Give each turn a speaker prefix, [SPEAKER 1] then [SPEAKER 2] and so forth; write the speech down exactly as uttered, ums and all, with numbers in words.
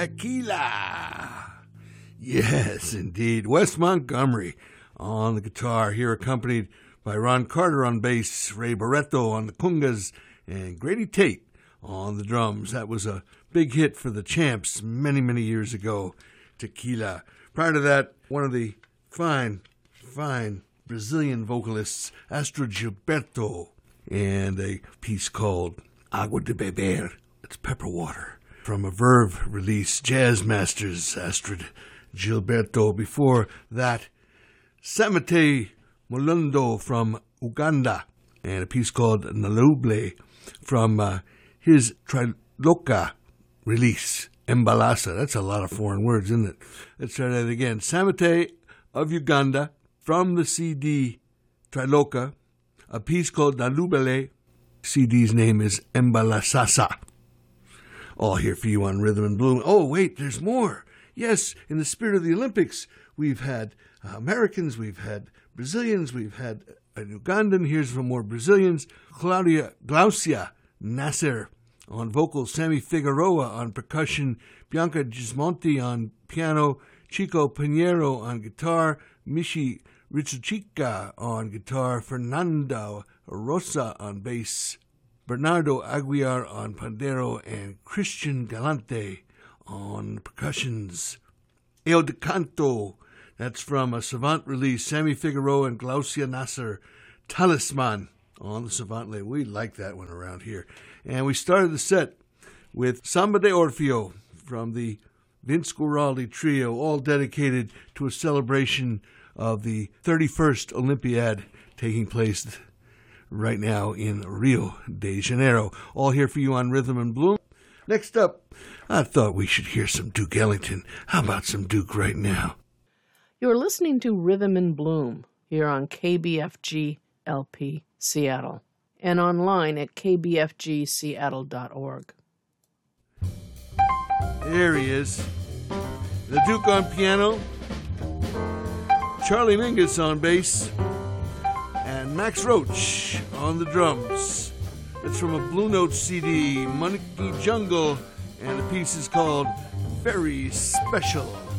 [SPEAKER 1] Tequila. Yes, indeed. Wes Montgomery on the guitar, here accompanied by Ron Carter on bass, Ray Barretto on the congas, and Grady Tate on the drums. That was a big hit for the Champs many, many years ago, Tequila. Prior to that, one of the fine, fine Brazilian vocalists, Astrid Gilberto, and a piece called Agua de Beber. It's pepper water. From a Verve release, Jazz Masters, Astrid Gilberto. Before that, Samete Molundo from Uganda, and a piece called Naluble from uh, his Triloka release, Embalasa. That's a lot of foreign words, isn't it? Let's try that again. Samete of Uganda, from the C D Triloka, a piece called Naluble. C D's name is Embalasasa. All here for you on Rhythm and Bloom. Oh, wait, there's more. Yes, in the spirit of the Olympics, we've had uh, Americans, we've had Brazilians, we've had an Ugandan. Here's some more Brazilians. Claudia Glaucia Nasser on vocals, Sammy Figueroa on percussion, Bianca Gismonti on piano, Chico Pinheiro on guitar, Mishi Ritsuchika on guitar, Fernando Rosa on bass, Bernardo Aguiar on pandero, and Christian Galante on percussions. El de Canto, that's from a Savant release, Sammy Figueroa and Glaucia Nasser, Talisman on the Savant label. We like that one around here. And we started the set with Samba de Orfeo from the Vince Guaraldi Trio, all dedicated to a celebration of the thirty-first Olympiad taking place right now in Rio de Janeiro. All here for you on Rhythm and Bloom. Next up, I thought we should hear some Duke Ellington. How about some Duke right now?
[SPEAKER 2] You're listening to Rhythm and Bloom here on K B F G L P Seattle and online at k b f g seattle dot org.
[SPEAKER 1] There he is. The Duke on piano, Charlie Mingus on bass, and Max Roach on the drums. It's from a Blue Note C D, Monkey Jungle, and the piece is called Very Special.